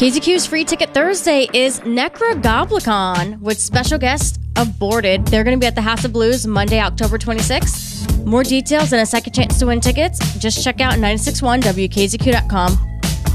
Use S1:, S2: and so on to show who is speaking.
S1: KZQ's Free Ticket Thursday is Necrogoblicon with special guest Aborted. They're going to be at the House of Blues Monday, October 26th. More details and a second chance to win tickets, just check out 961wkzq.com.